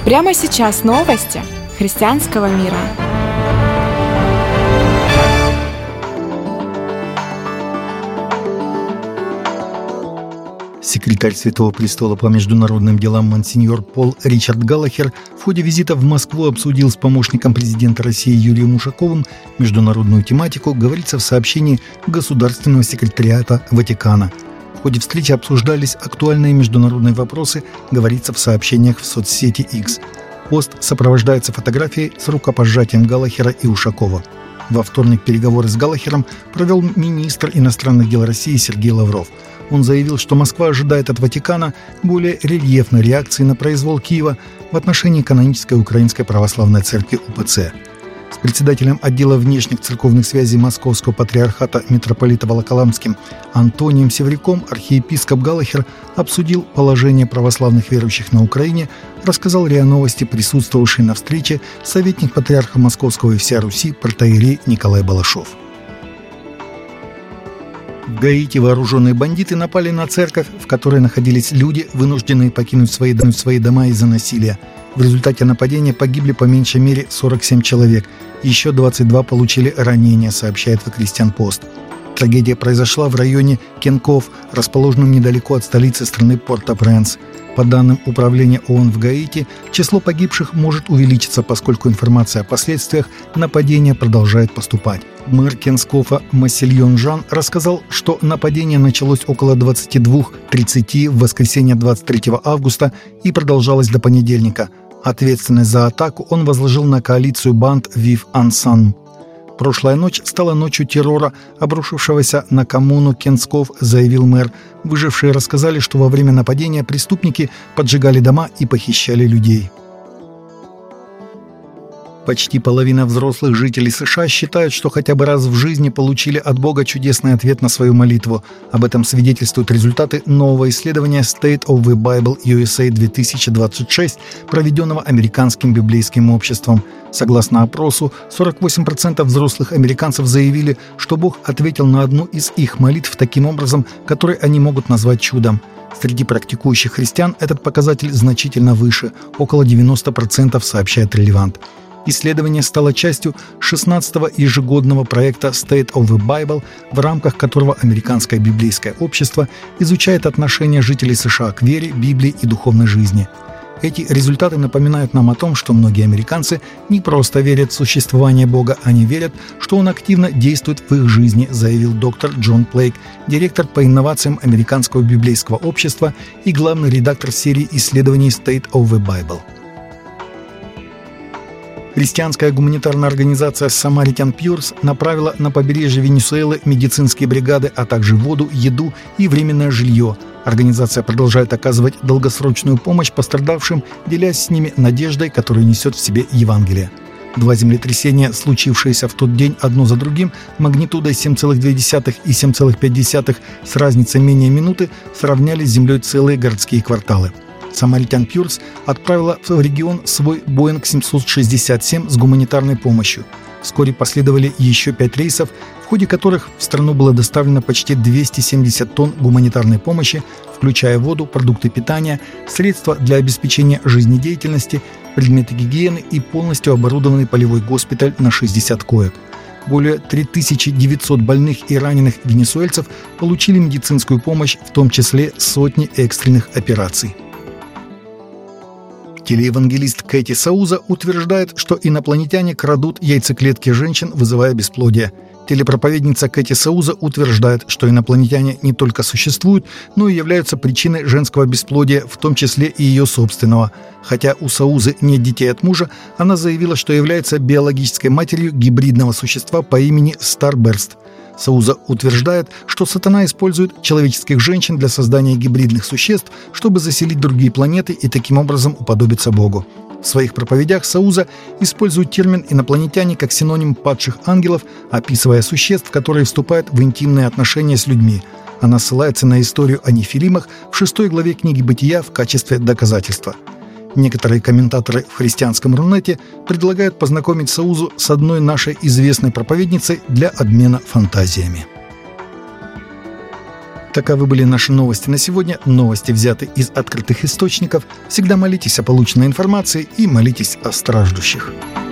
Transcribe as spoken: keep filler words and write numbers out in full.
Прямо сейчас новости христианского мира. Секретарь Святого Престола по международным делам монсеньор Пол Ричард Галлахер в ходе визита в Москву обсудил с помощником президента России Юрием Ушаковым международную тематику, говорится в сообщении Государственного секретариата Ватикана. В ходе встречи обсуждались актуальные международные вопросы, говорится в сообщениях в соцсети X. Пост сопровождается фотографией с рукопожатием Галлахера и Ушакова. Во вторник переговоры с Галлахером провел министр иностранных дел России Сергей Лавров. Он заявил, что Москва ожидает от Ватикана более рельефной реакции на произвол Киева в отношении канонической Украинской Православной Церкви УПЦ. С председателем отдела внешних церковных связей Московского патриархата митрополита Волоколамским Антонием Севряком архиепископ Галлахер обсудил положение православных верующих на Украине, рассказал РИА Новости присутствовавший на встрече советник патриарха Московского и всея Руси протоиерей Николай Балашов. В Гаити вооруженные бандиты напали на церковь, в которой находились люди, вынужденные покинуть свои, свои дома из-за насилия. В результате нападения погибли по меньшей мере сорок семь человек, еще двадцать два получили ранения, сообщает The Christian Post. Трагедия произошла в районе Кенков, расположенном недалеко от столицы страны Порт-о-Пренс. По данным Управления ООН в Гаити, число погибших может увеличиться, поскольку информация о последствиях нападения продолжает поступать. Мэр Кенскофа Массильон Жан рассказал, что нападение началось около двадцать два тридцать в воскресенье двадцать третьего августа и продолжалось до понедельника. Ответственность за атаку он возложил на коалицию банд Вив Ансан. Прошлая ночь стала ночью террора, обрушившегося на коммуну Кенсков, заявил мэр. Выжившие рассказали, что во время нападения преступники поджигали дома и похищали людей. Почти половина взрослых жителей США считают, что хотя бы раз в жизни получили от Бога чудесный ответ на свою молитву. Об этом свидетельствуют результаты нового исследования State of the Bible ю эс эй две тысячи двадцать шесть, проведенного Американским библейским обществом. Согласно опросу, сорок восемь процентов взрослых американцев заявили, что Бог ответил на одну из их молитв таким образом, который они могут назвать чудом. Среди практикующих христиан этот показатель значительно выше, около девяносто процентов, сообщает Relevant. Исследование стало частью шестнадцатого ежегодного проекта State of the Bible, в рамках которого Американское библейское общество изучает отношение жителей США к вере, Библии и духовной жизни. Эти результаты напоминают нам о том, что многие американцы не просто верят в существование Бога, они верят, что Он активно действует в их жизни, заявил доктор Джон Плейк, директор по инновациям Американского библейского общества и главный редактор серии исследований State of the Bible. Христианская гуманитарная организация Samaritan Purs направила на побережье Венесуэлы медицинские бригады, а также воду, еду и временное жилье. Организация продолжает оказывать долгосрочную помощь пострадавшим, делясь с ними надеждой, которую несет в себе Евангелие. Два землетрясения, случившиеся в тот день одно за другим, магнитудой семь целых две десятых и семь целых пять десятых с разницей менее минуты, сравняли с землей целые городские кварталы. Samaritan Purs отправила в регион свой Боинг семьсот шестьдесят семь с гуманитарной помощью. Вскоре последовали еще пять рейсов, в ходе которых в страну было доставлено почти двести семьдесят тонн гуманитарной помощи, включая воду, продукты питания, средства для обеспечения жизнедеятельности, предметы гигиены и полностью оборудованный полевой госпиталь на шестьдесят коек. Более три тысячи девятьсот больных и раненых венесуэльцев получили медицинскую помощь, в том числе сотни экстренных операций. Телеевангелист Кэти Сауза утверждает, что инопланетяне крадут яйцеклетки женщин, вызывая бесплодие. Телепроповедница Кэти Сауза утверждает, что инопланетяне не только существуют, но и являются причиной женского бесплодия, в том числе и ее собственного. Хотя у Саузы нет детей от мужа, она заявила, что является биологической матерью гибридного существа по имени Старберст. Сауза утверждает, что сатана использует человеческих женщин для создания гибридных существ, чтобы заселить другие планеты и таким образом уподобиться Богу. В своих проповедях Сауза использует термин «инопланетяне» как синоним падших ангелов, описывая существ, которые вступают в интимные отношения с людьми. Она ссылается на историю о нефилимах в шестой главе книги «Бытия» в качестве доказательства. Некоторые комментаторы в христианском Рунете предлагают познакомить Саузу с одной нашей известной проповедницей для обмена фантазиями. Таковы были наши новости на сегодня. Новости взяты из открытых источников. Всегда молитесь о полученной информации и молитесь о страждущих.